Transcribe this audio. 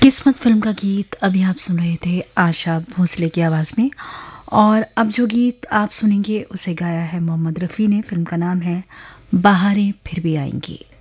किस्मत फिल्म का गीत अभी आप सुन रहे थे आशा भोसले की आवाज़ में। और अब जो गीत आप सुनेंगे उसे गाया है मोहम्मद रफ़ी ने। फिल्म का नाम है बहारें फिर भी आएंगी।